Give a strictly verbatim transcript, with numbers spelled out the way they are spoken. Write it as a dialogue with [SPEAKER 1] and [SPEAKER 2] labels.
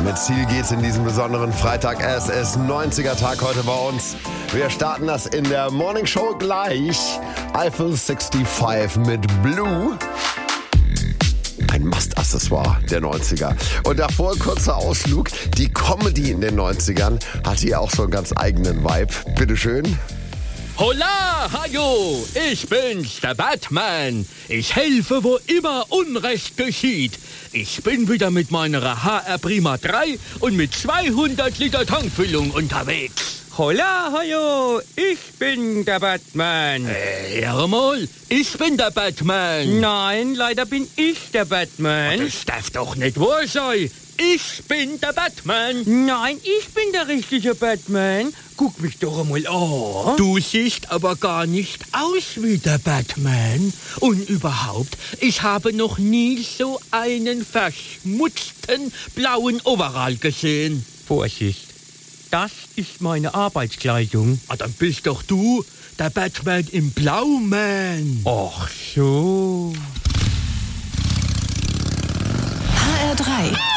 [SPEAKER 1] Mit Ziel geht's in diesem besonderen Freitag. Es ist neunziger Tag heute bei uns. Wir starten das in der Morning Show gleich. Eiffel fünfundsiebzig mit Blue. Ein Must-Accessoire der neunziger. Und davor ein kurzer Ausflug. Die Comedy in den neunzigern hatte ja auch so einen ganz eigenen Vibe. Bitteschön.
[SPEAKER 2] Holla, hallo, ich bin's, der Batman. Ich helfe, wo immer Unrecht geschieht. Ich bin wieder mit meiner H R Prima drei und mit zweihundert Liter Tankfüllung unterwegs.
[SPEAKER 3] Holla, hallo, ich bin der Batman.
[SPEAKER 2] Äh, hör mal, ich bin der Batman.
[SPEAKER 3] Nein, leider bin ich der Batman.
[SPEAKER 2] Das darf doch nicht wahr sein. Ich bin der Batman.
[SPEAKER 3] Nein, ich bin der richtige Batman. Guck mich doch einmal an.
[SPEAKER 2] Du siehst aber gar nicht aus wie der Batman. Und überhaupt, ich habe noch nie so einen verschmutzten blauen Overall gesehen.
[SPEAKER 3] Vorsicht, das ist meine Arbeitskleidung.
[SPEAKER 2] Ah, dann bist doch du der Batman im Blauman.
[SPEAKER 3] Ach so.
[SPEAKER 4] H R drei